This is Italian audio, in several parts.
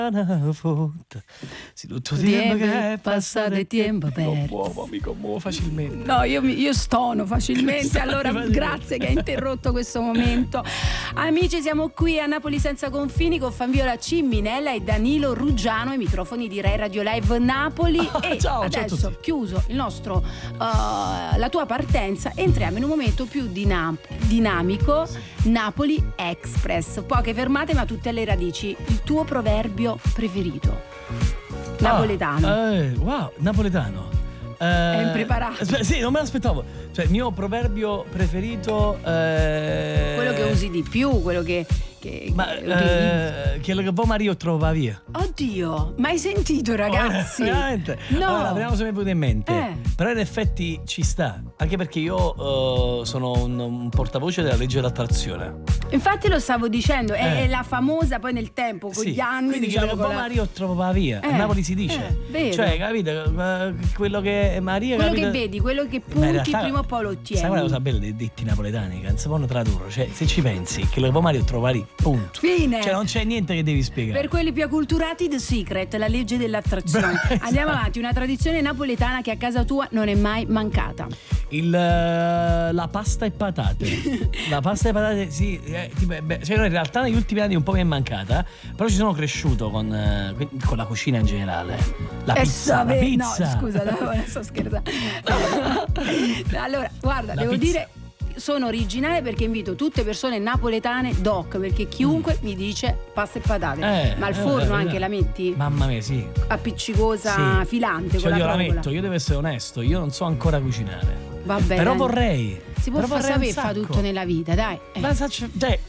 Si tutto tempo che è passato e tempo perso. Mi commuovo facilmente. No, io stono facilmente. Allora grazie che hai interrotto questo momento. Amici, siamo qui a Napoli Senza Confini con Fabiola Ciminella e Danilo Ruggiano ai microfoni di Rai Radio Live Napoli. E ciao, adesso, ciao a tutti. chiuso il nostro la tua partenza, entriamo in un momento più dinamico. Napoli Express. Poche fermate ma tutte alle radici. Il tuo proverbio preferito napoletano. Wow, napoletano. È impreparato. Sì, non me l'aspettavo. Cioè, il mio proverbio preferito quello che usi di più, quello che quello che poi Mario trova via. Oddio, mai sentito, ragazzi? Veramente? No. Allora, vediamo se mi è venuto in mente. Però in effetti ci sta. Anche perché io sono un portavoce della legge dell'attrazione. Infatti lo stavo dicendo, è la famosa poi nel tempo, con gli anni. Quindi diciamo, quello che poi Mario trova via. A Napoli si dice. Vero. Cioè, capito? Quello che Maria. Quello capito? che vedi, quello che punti, prima o poi lo ottieni. Sai quella cosa bella dei detti napoletani? Che non si possono tradurre. Cioè, se ci pensi, quello che poi Mario trova lì. Punto. Fine. Cioè non c'è niente che devi spiegare. Per quelli più acculturati, The Secret, la legge dell'attrazione. Andiamo avanti, una tradizione napoletana che a casa tua non è mai mancata. La pasta e patate. La pasta e patate, sì. Cioè, no, in realtà negli ultimi anni un po' mi è mancata. Però ci sono cresciuto con la cucina in generale. La pizza. No, scusa, sto scherzando. Allora, guarda, devo dire, sono originale perché invito tutte persone napoletane doc, perché chiunque mi dice pasta e patate. Ma al forno anche la metti? Mamma mia, sì. Appiccicosa, filante, cioè, con la io la provola. metto, io devo essere onesto, io non so ancora cucinare. Vabbè, però dai. vorrei. Si può sapere fa tutto nella vita, dai. Ma sai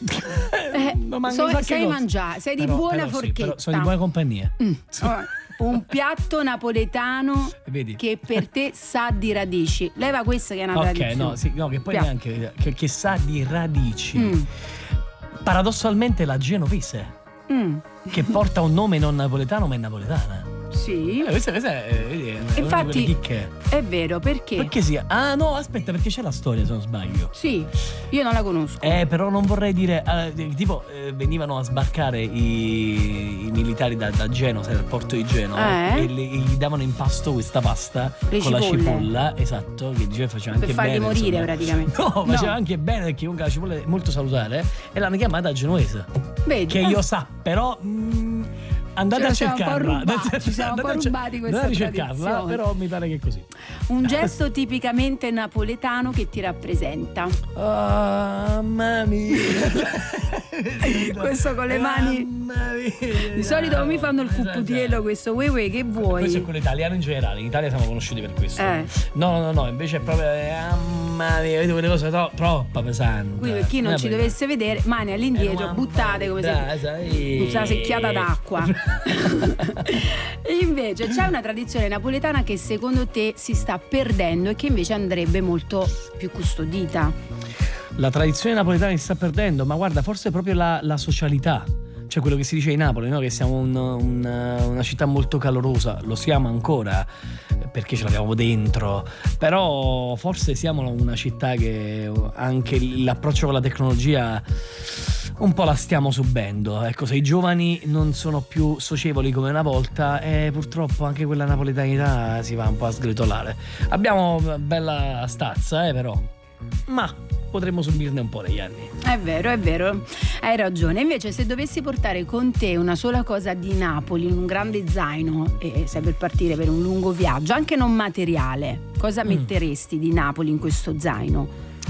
mangiare, sei di buona forchetta. Sono di buona compagnia. Un piatto napoletano che per te sa di radici. Leva questa che è una tradizione. No, che poi neanche che sa di radici. Paradossalmente la genovese, che porta un nome non napoletano ma è napoletana. Sì. Questa è infatti chicche. è vero, perché? Perché sì? Ah no, aspetta, perché c'è la storia se non sbaglio. Sì, io non la conosco. Però non vorrei dire tipo venivano a sbarcare i militari da Genova, dal porto di Genova, e gli davano in pasto questa pasta con la cipolla, esatto, che diceva faceva anche bene. Per farli morire, insomma. Praticamente. No, faceva anche bene perché comunque la cipolla è molto salutare, e l'hanno chiamata genovese. Vedi? Che io sa, però andate a cercarla. Ci siamo un po' rubati questa tradizione. Però mi pare che è così. Un gesto tipicamente napoletano che ti rappresenta. Mamma mia. Questo con le mani. Mamma mia. Di solito non mi fanno il cupputiello, questo uè che vuoi. Questo è quello italiano in generale. In Italia siamo conosciuti per questo. No, invece è proprio mamma mia, vedo quelle cose troppo pesanti. Qui per chi non ci dovesse vedere, mani all'indietro, buttate come se una secchiata d'acqua. Invece c'è una tradizione napoletana che secondo te si sta perdendo e che invece andrebbe molto più custodita. La tradizione napoletana si sta perdendo, ma guarda, forse proprio la socialità. Cioè quello che si dice di Napoli, no? Che siamo una città molto calorosa, lo siamo ancora perché ce l'abbiamo dentro, però forse siamo una città che anche l'approccio con la tecnologia un po' la stiamo subendo. Ecco, se i giovani non sono più socievoli come una volta, purtroppo anche quella napoletanità si va un po' a sgretolare. Abbiamo bella stazza, però, ma potremmo subirne un po' negli anni. È vero, hai ragione. Invece se dovessi portare con te una sola cosa di Napoli in un grande zaino e sei per partire per un lungo viaggio, anche non materiale, cosa metteresti di Napoli in questo zaino?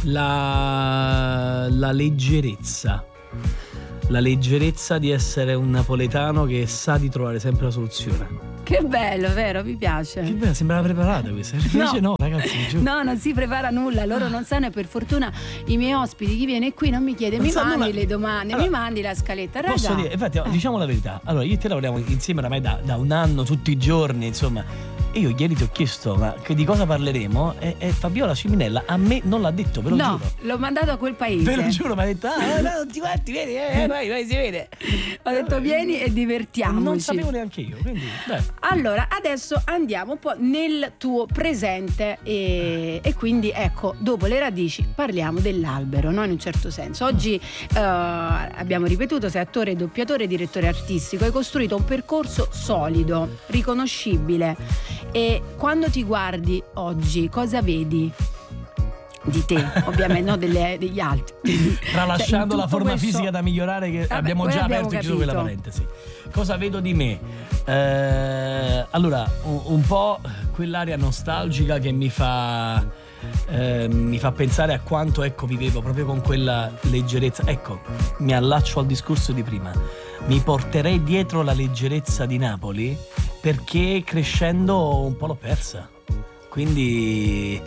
La leggerezza. La leggerezza di essere un napoletano che sa di trovare sempre la soluzione. Che bello, vero? Mi piace. Che bello, sembrava preparata questa. Invece no, ragazzi, giù. No, non si prepara nulla, loro non sanno, e per fortuna i miei ospiti, chi viene qui non mi chiede, non mi mandi le domande, allora, mi mandi la scaletta, raga. Posso dire, infatti, diciamo la verità. Allora, io e te lavoriamo insieme oramai da un anno, tutti i giorni, insomma. E io ieri ti ho chiesto ma di cosa parleremo e Fabiola Ciminella a me non l'ha detto, ve lo giuro. L'ho mandato a quel paese. Ve lo giuro, mi ha detto non ti guardi, vedi, vai, si vede. Ho detto vieni e divertiamoci. Non sapevo neanche io, quindi beh. Allora, adesso andiamo un po' nel tuo presente e quindi ecco, dopo le radici parliamo dell'albero, no? In un certo senso. Oggi abbiamo ripetuto, sei attore, doppiatore e direttore artistico, hai costruito un percorso solido, riconoscibile, e quando ti guardi oggi cosa vedi di te? Ovviamente no degli altri, tralasciando la forma questo... fisica da migliorare che abbiamo già aperto e chiuso quella parentesi. Cosa vedo di me? Allora un po' quell'area nostalgica che mi fa pensare a quanto vivevo proprio con quella leggerezza. Ecco, mi allaccio al discorso di prima, mi porterei dietro la leggerezza di Napoli perché crescendo un po' l'ho persa, quindi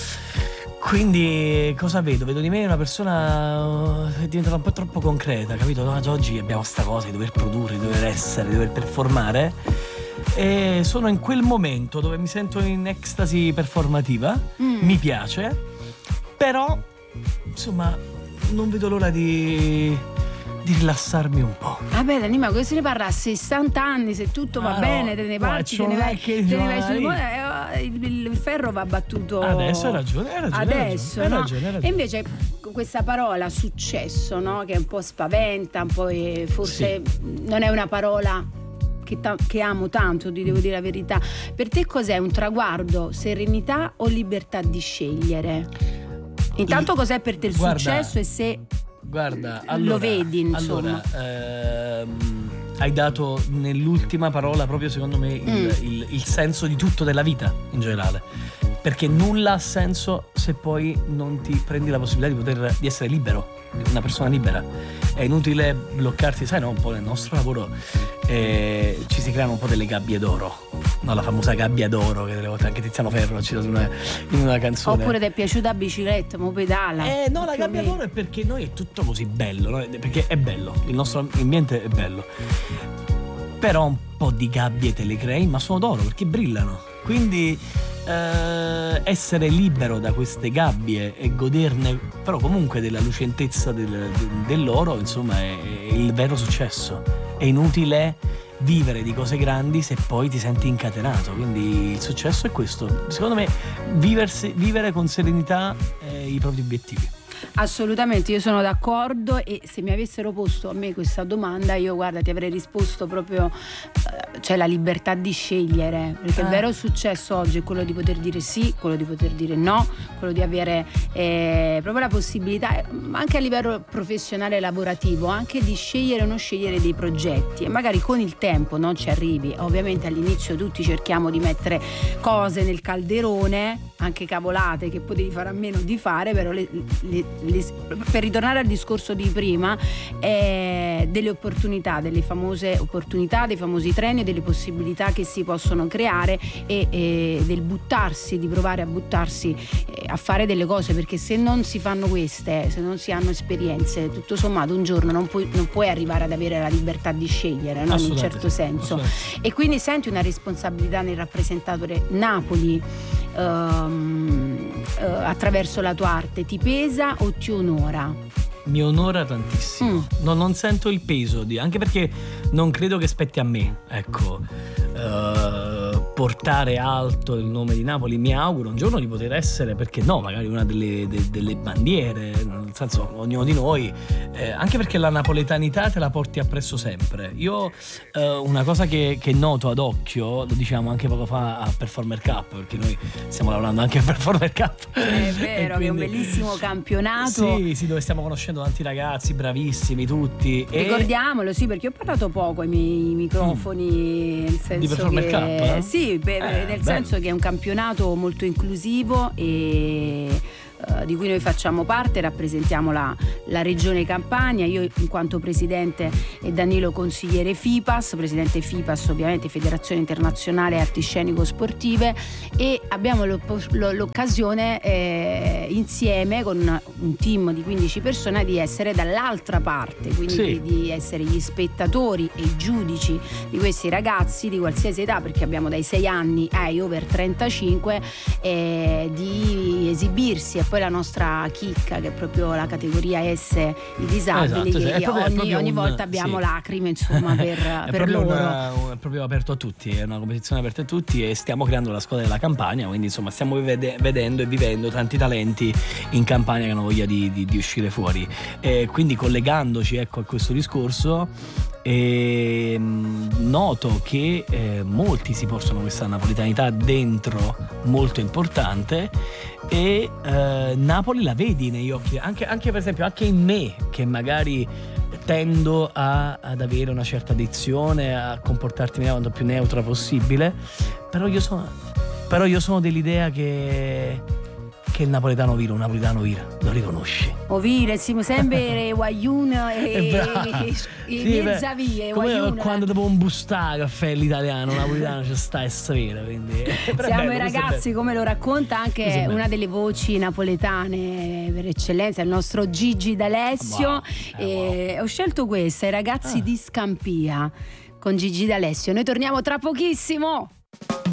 cosa vedo? Vedo di me una persona che è diventata un po' troppo concreta, capito? No, oggi abbiamo sta cosa di dover produrre, di dover essere, di dover performare, e sono in quel momento dove mi sento in ecstasy performativa, mi piace, però insomma non vedo l'ora di rilassarmi un po'. Vabbè Dani, ma questo ne parla a 60 anni, se tutto va bene, te ne parti, te ne vai il ferro va battuto. Adesso hai ragione. Adesso, no? E invece questa parola successo, no? Che un po' spaventa, un po' forse non è una parola che amo tanto, ti devo dire la verità. Per te cos'è un traguardo, serenità o libertà di scegliere? Intanto cos'è per te il successo e se lo vedi, insomma. Allora, hai dato nell'ultima parola proprio secondo me il senso di tutto della vita in generale, perché nulla ha senso se poi non ti prendi la possibilità di essere libero, una persona libera. È inutile bloccarsi, sai, no? Un po' nel nostro lavoro ci si creano un po' delle gabbie d'oro, no? La famosa gabbia d'oro che delle volte anche Tiziano Ferro ha citato in una canzone. Oppure ti è piaciuta la bicicletta, mo pedala. No, la gabbia d'oro è perché noi è tutto così bello, no? Perché è bello, il nostro ambiente è bello, però un po' di gabbie te le crei, ma sono d'oro perché brillano, quindi essere libero da queste gabbie e goderne però comunque della lucentezza dell'oro, insomma, è il vero successo. È inutile vivere di cose grandi se poi ti senti incatenato, quindi il successo è questo, secondo me, vivere con serenità i propri obiettivi. Assolutamente, io sono d'accordo, e se mi avessero posto a me questa domanda io, guarda, ti avrei risposto proprio cioè la libertà di scegliere, perché il vero successo oggi è quello di poter dire sì, quello di poter dire no, quello di avere proprio la possibilità, anche a livello professionale e lavorativo, anche di scegliere o non scegliere dei progetti, e magari con il tempo non ci arrivi. Ovviamente all'inizio tutti cerchiamo di mettere cose nel calderone, anche cavolate che potevi fare a meno di fare, però per ritornare al discorso di prima, delle opportunità, delle famose opportunità, dei famosi treni e delle possibilità che si possono creare, e del buttarsi, di provare a buttarsi a fare delle cose, perché se non si fanno queste, se non si hanno esperienze, tutto sommato un giorno non puoi arrivare ad avere la libertà di scegliere, no? In un certo senso. E quindi senti una responsabilità nel rappresentare Napoli attraverso la tua arte. Ti pesa o ti onora? Mi onora tantissimo. No, non sento il peso anche perché non credo che spetti a me, ecco, portare alto il nome di Napoli. Mi auguro un giorno di poter essere, perché no, magari una delle bandiere, nel senso, ognuno di noi, anche perché la napoletanità te la porti appresso sempre. Io una cosa che noto ad occhio, lo diciamo anche poco fa a Performer Cup, perché noi stiamo lavorando anche a Performer Cup, è vero, quindi, che è un bellissimo campionato, sì, dove stiamo conoscendo tanti ragazzi bravissimi tutti. Ricordiamolo, sì, perché ho parlato poco ai miei microfoni, nel senso di Performer Cup, sì, nel senso che è un campionato molto inclusivo e di cui noi facciamo parte, rappresentiamo la regione Campania, io in quanto presidente e Danilo consigliere FIPAS, presidente FIPAS ovviamente Federazione Internazionale Arti Scenico Sportive, e abbiamo l'occasione insieme con un team di 15 persone di essere dall'altra parte, quindi di essere gli spettatori e i giudici di questi ragazzi di qualsiasi età, perché abbiamo dai 6 anni ai over 35, di esibirsi. E poi la nostra chicca, che è proprio la categoria S, i disabili, ogni volta abbiamo lacrime, insomma, per loro. È proprio aperto a tutti, è una competizione aperta a tutti, e stiamo creando la squadra della Campania, quindi insomma stiamo vedendo e vivendo tanti talenti in Campania che hanno voglia di uscire fuori, e quindi collegandoci, ecco, a questo discorso, noto che molti si portano questa napoletanità dentro, molto importante, e Napoli la vedi negli occhi, anche per esempio anche in me, che magari tendo ad avere una certa addizione, a comportarmi quanto più neutra possibile, però io sono dell'idea che il napoletano vira, lo riconosci. Ovire, siamo sempre guagliun e mezzavie. Come quando dopo un bustare caffè l'italiano, napoletano ci sta e sapere, quindi siamo i ragazzi, come lo racconta anche una delle voci napoletane per eccellenza, il nostro Gigi D'Alessio. Ho scelto questa, i ragazzi di Scampia, con Gigi D'Alessio. Noi torniamo tra pochissimo.